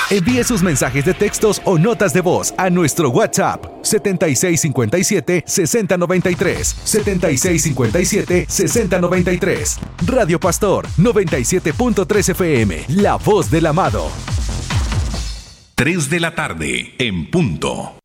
Envíe sus mensajes de textos o notas de voz a nuestro WhatsApp 7657-6093. 7657-6093. Radio Pastor 97.3 FM, la voz del amado. 3 de la tarde, en punto.